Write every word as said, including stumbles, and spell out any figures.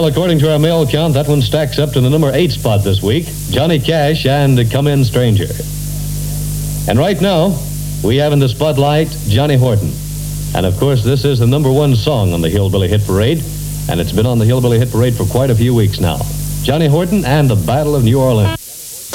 Well, according to our mail count, that one stacks up to the number eight spot this week. Johnny Cash and Come In Stranger. And right now, we have in the spotlight Johnny Horton. And of course, this is the number one song on the Hillbilly Hit Parade, and it's been on the Hillbilly Hit Parade for quite a few weeks now. Johnny Horton and the Battle of New Orleans.